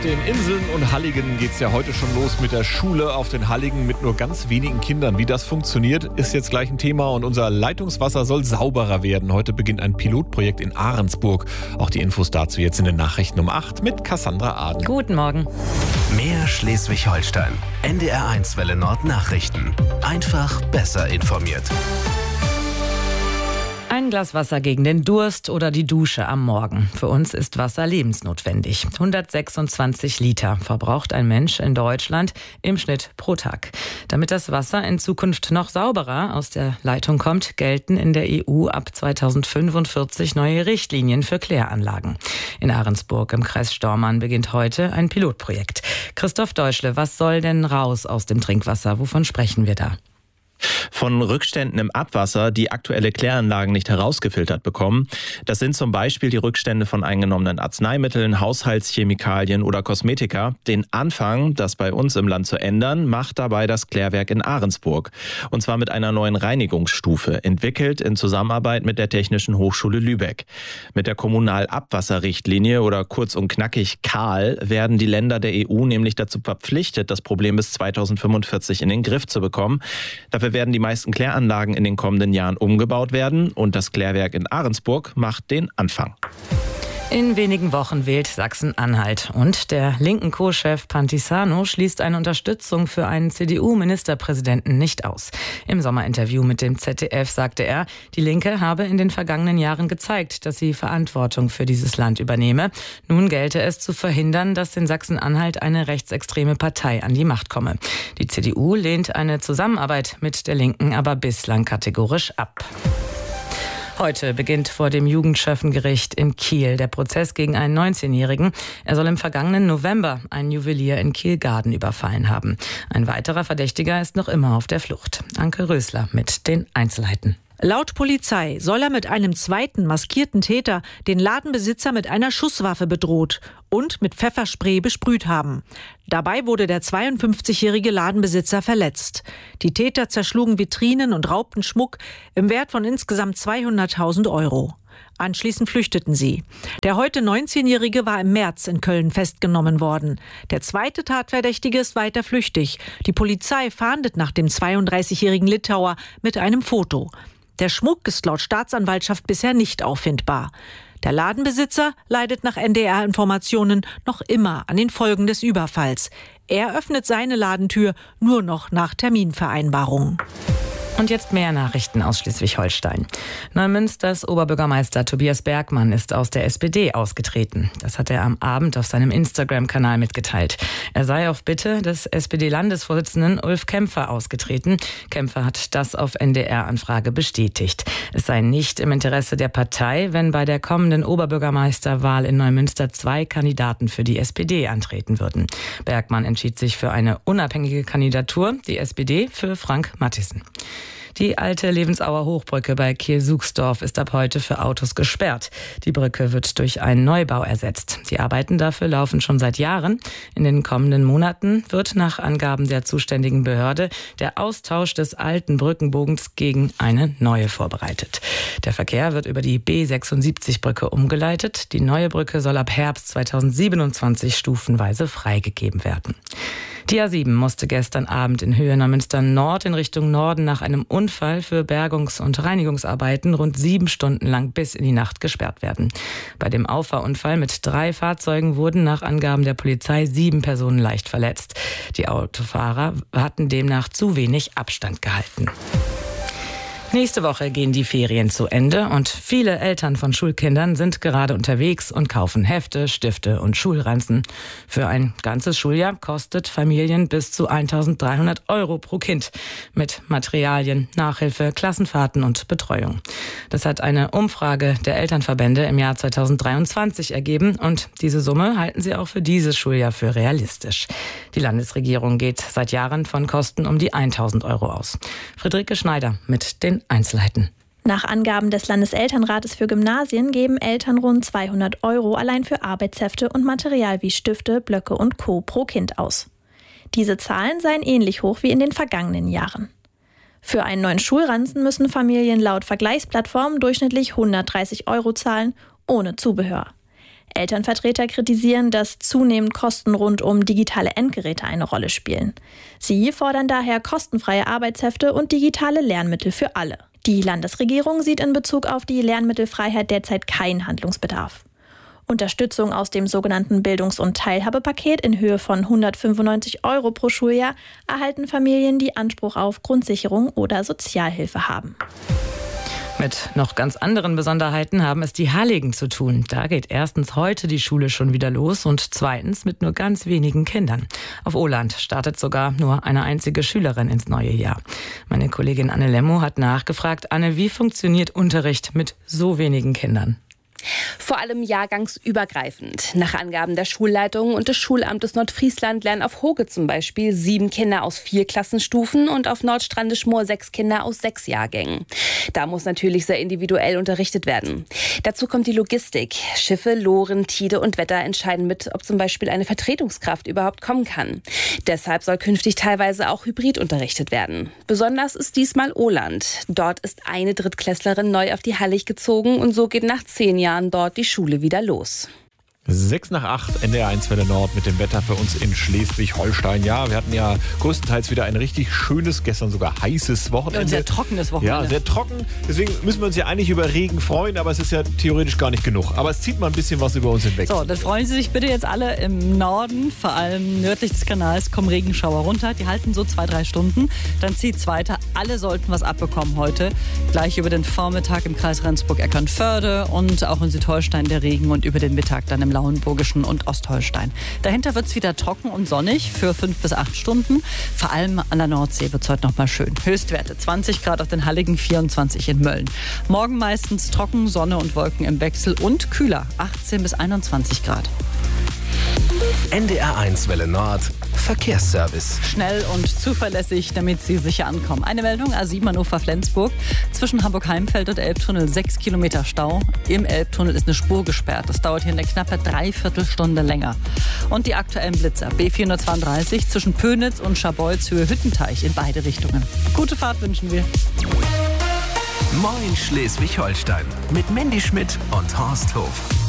den Inseln und Halligen geht es ja heute schon los mit der Schule auf den Halligen mit nur ganz wenigen Kindern. Wie das funktioniert, ist jetzt gleich ein Thema und unser Leitungswasser soll sauberer werden. Heute beginnt ein Pilotprojekt in Ahrensburg. Auch die Infos dazu jetzt in den Nachrichten um 8 mit Cassandra Aden. Guten Morgen. Mehr Schleswig-Holstein. NDR1 Welle Nord Nachrichten. Einfach besser informiert. Ein Glas Wasser gegen den Durst oder die Dusche am Morgen. Für uns ist Wasser lebensnotwendig. 126 Liter verbraucht ein Mensch in Deutschland im Schnitt pro Tag. Damit das Wasser in Zukunft noch sauberer aus der Leitung kommt, gelten in der EU ab 2045 neue Richtlinien für Kläranlagen. In Ahrensburg im Kreis Stormarn beginnt heute ein Pilotprojekt. Christoph Deutschle, was soll denn raus aus dem Trinkwasser? Wovon sprechen wir da? Von Rückständen im Abwasser, die aktuelle Kläranlagen nicht herausgefiltert bekommen. Das sind zum Beispiel die Rückstände von eingenommenen Arzneimitteln, Haushaltschemikalien oder Kosmetika. Den Anfang, das bei uns im Land zu ändern, macht dabei das Klärwerk in Ahrensburg. Und zwar mit einer neuen Reinigungsstufe, entwickelt in Zusammenarbeit mit der Technischen Hochschule Lübeck. Mit der Kommunalabwasserrichtlinie oder kurz und knackig KAL werden die Länder der EU nämlich dazu verpflichtet, das Problem bis 2045 in den Griff zu bekommen. Dafür werden die meisten Kläranlagen in den kommenden Jahren umgebaut werden und das Klärwerk in Ahrensburg macht den Anfang. In wenigen Wochen wählt Sachsen-Anhalt und der linken Co-Chef Pantisano schließt eine Unterstützung für einen CDU-Ministerpräsidenten nicht aus. Im Sommerinterview mit dem ZDF sagte er, die Linke habe in den vergangenen Jahren gezeigt, dass sie Verantwortung für dieses Land übernehme. Nun gelte es zu verhindern, dass in Sachsen-Anhalt eine rechtsextreme Partei an die Macht komme. Die CDU lehnt eine Zusammenarbeit mit der Linken aber bislang kategorisch ab. Heute beginnt vor dem Jugendschöffengericht in Kiel der Prozess gegen einen 19-Jährigen. Er soll im vergangenen November einen Juwelier in Kiel-Garden überfallen haben. Ein weiterer Verdächtiger ist noch immer auf der Flucht. Anke Rösler mit den Einzelheiten. Laut Polizei soll er mit einem zweiten maskierten Täter den Ladenbesitzer mit einer Schusswaffe bedroht und mit Pfefferspray besprüht haben. Dabei wurde der 52-jährige Ladenbesitzer verletzt. Die Täter zerschlugen Vitrinen und raubten Schmuck im Wert von insgesamt 200.000 Euro. Anschließend flüchteten sie. Der heute 19-Jährige war im März in Köln festgenommen worden. Der zweite Tatverdächtige ist weiter flüchtig. Die Polizei fahndet nach dem 32-jährigen Litauer mit einem Foto. Der Schmuck ist laut Staatsanwaltschaft bisher nicht auffindbar. Der Ladenbesitzer leidet nach NDR-Informationen noch immer an den Folgen des Überfalls. Er öffnet seine Ladentür nur noch nach Terminvereinbarung. Und jetzt mehr Nachrichten aus Schleswig-Holstein. Neumünsters Oberbürgermeister Tobias Bergmann ist aus der SPD ausgetreten. Das hat er am Abend auf seinem Instagram-Kanal mitgeteilt. Er sei auf Bitte des SPD-Landesvorsitzenden Ulf Kämpfer ausgetreten. Kämpfer hat das auf NDR-Anfrage bestätigt. Es sei nicht im Interesse der Partei, wenn bei der kommenden Oberbürgermeisterwahl in Neumünster 2 Kandidaten für die SPD antreten würden. Bergmann entschied sich für eine unabhängige Kandidatur, die SPD für Frank Mathiesen. Die alte Lebensauer Hochbrücke bei Kiel-Suchsdorf ist ab heute für Autos gesperrt. Die Brücke wird durch einen Neubau ersetzt. Die Arbeiten dafür laufen schon seit Jahren. In den kommenden Monaten wird nach Angaben der zuständigen Behörde der Austausch des alten Brückenbogens gegen eine neue vorbereitet. Der Verkehr wird über die B76-Brücke umgeleitet. Die neue Brücke soll ab Herbst 2027 stufenweise freigegeben werden. Die A7 musste gestern Abend in Höhe Neumünster Nord in Richtung Norden nach einem Unfall für Bergungs- und Reinigungsarbeiten rund 7 Stunden lang bis in die Nacht gesperrt werden. Bei dem Auffahrunfall mit 3 Fahrzeugen wurden nach Angaben der Polizei 7 Personen leicht verletzt. Die Autofahrer hatten demnach zu wenig Abstand gehalten. Nächste Woche gehen die Ferien zu Ende und viele Eltern von Schulkindern sind gerade unterwegs und kaufen Hefte, Stifte und Schulranzen. Für ein ganzes Schuljahr kostet Familien bis zu 1.300 Euro pro Kind mit Materialien, Nachhilfe, Klassenfahrten und Betreuung. Das hat eine Umfrage der Elternverbände im Jahr 2023 ergeben und diese Summe halten sie auch für dieses Schuljahr für realistisch. Die Landesregierung geht seit Jahren von Kosten um die 1.000 Euro aus. Friederike Schneider mit den Einzelheiten. Nach Angaben des Landeselternrates für Gymnasien geben Eltern rund 200 Euro allein für Arbeitshefte und Material wie Stifte, Blöcke und Co. pro Kind aus. Diese Zahlen seien ähnlich hoch wie in den vergangenen Jahren. Für einen neuen Schulranzen müssen Familien laut Vergleichsplattformen durchschnittlich 130 Euro zahlen, ohne Zubehör. Elternvertreter kritisieren, dass zunehmend Kosten rund um digitale Endgeräte eine Rolle spielen. Sie fordern daher kostenfreie Arbeitshefte und digitale Lernmittel für alle. Die Landesregierung sieht in Bezug auf die Lernmittelfreiheit derzeit keinen Handlungsbedarf. Unterstützung aus dem sogenannten Bildungs- und Teilhabepaket in Höhe von 195 € pro Schuljahr erhalten Familien, die Anspruch auf Grundsicherung oder Sozialhilfe haben. Mit noch ganz anderen Besonderheiten haben es die Halligen zu tun. Da geht erstens heute die Schule schon wieder los und zweitens mit nur ganz wenigen Kindern. Auf Ohland startet sogar nur eine einzige Schülerin ins neue Jahr. Meine Kollegin Anne Lemmo hat nachgefragt. Anne, wie funktioniert Unterricht mit so wenigen Kindern? Vor allem jahrgangsübergreifend. Nach Angaben der Schulleitung und des Schulamtes Nordfriesland lernen auf Hoge zum Beispiel 7 Kinder aus 4 Klassenstufen und auf Nordstrandischmoor 6 Kinder aus 6 Jahrgängen. Da muss natürlich sehr individuell unterrichtet werden. Dazu kommt die Logistik. Schiffe, Loren, Tide und Wetter entscheiden mit, ob zum Beispiel eine Vertretungskraft überhaupt kommen kann. Deshalb soll künftig teilweise auch hybrid unterrichtet werden. Besonders ist diesmal Ohland. Dort ist eine Drittklässlerin neu auf die Hallig gezogen und so geht nach 10 Jahren dort die Schule wieder los. 6:08, NDR1 Welle Nord mit dem Wetter für uns in Schleswig-Holstein. Ja, wir hatten ja größtenteils wieder ein richtig schönes, gestern sogar heißes Wochenende. Und sehr trockenes Wochenende. Ja, sehr trocken. Deswegen müssen wir uns ja eigentlich über Regen freuen, aber es ist ja theoretisch gar nicht genug. Aber es zieht mal ein bisschen was über uns hinweg. So, dann freuen Sie sich bitte jetzt alle im Norden, vor allem nördlich des Kanals, kommen Regenschauer runter. Die halten so 2-3 Stunden. Dann zieht es weiter. Alle sollten was abbekommen heute. Gleich über den Vormittag im Kreis Rendsburg-Eckernförde und auch in Südholstein der Regen und über den Mittag dann im Lauenburgischen und Ostholstein. Dahinter wird es wieder trocken und sonnig für 5 bis 8 Stunden. Vor allem an der Nordsee wird es heute noch mal schön. Höchstwerte 20 Grad auf den Halligen, 24 in Mölln. Morgen meistens trocken, Sonne und Wolken im Wechsel und kühler, 18 bis 21 Grad. NDR1 Welle Nord, Verkehrsservice. Schnell und zuverlässig, damit Sie sicher ankommen. Eine Meldung, A7 Hannover-Flensburg. Zwischen Hamburg-Heimfeld und Elbtunnel 6 Kilometer Stau. Im Elbtunnel ist eine Spur gesperrt. Das dauert hier eine knappe Dreiviertelstunde länger. Und die aktuellen Blitzer. B432 zwischen Pönitz und Scharbeutz Höhe Hüttenteich in beide Richtungen. Gute Fahrt wünschen wir. Moin Schleswig-Holstein mit Mandy Schmidt und Horst Hof.